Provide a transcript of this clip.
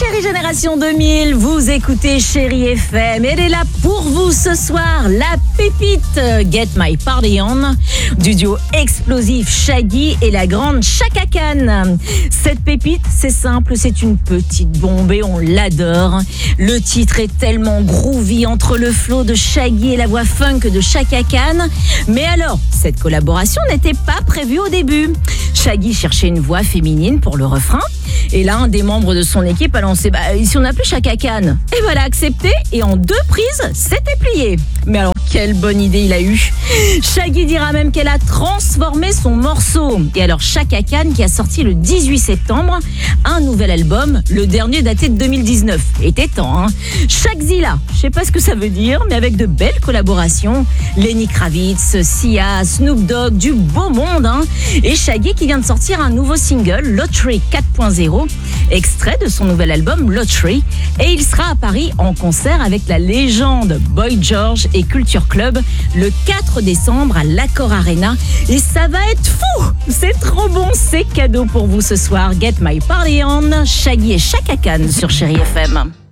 Chérie Génération 2000, vous écoutez Chérie FM. Elle est là pour vous ce soir, la pépite Get My Party On du duo explosif Shaggy et la grande Chaka Khan. Cette pépite, c'est simple, c'est une petite bombe et on l'adore. Le titre est tellement groovy entre le flow de Shaggy et la voix funk de Chaka Khan. Mais alors, cette collaboration n'était pas prévue au début. Shaggy cherchait une voix féminine pour le refrain. Et là, un des membres de son équipe a lancé si on appelait Chaka Khan. Et voilà, accepté. Et en 2 prises, c'était plié. Mais alors, quelle bonne idée il a eu. Shaggy dira même qu'elle a transformé son morceau. Et alors, Chaka Khan qui a sorti le 18 septembre un nouvel album, le dernier daté de 2019. Était temps, hein. Shagzilla, je sais pas ce que ça veut dire, mais avec de belles collaborations. Lenny Kravitz, Sia, Snoop Dogg, du beau monde, hein. Et Shaggy qui vient de sortir un nouveau single, Lottery 4.0, extrait de son nouvel album Lottery. Et il sera à Paris en concert avec la légende Boy George et Culture Club le 4 décembre à l'Accor Arena. Et ça va être fou! C'est trop bon, c'est cadeau pour vous ce soir. Get My Party On, Shaggy et Chaka Khan sur Chérie FM.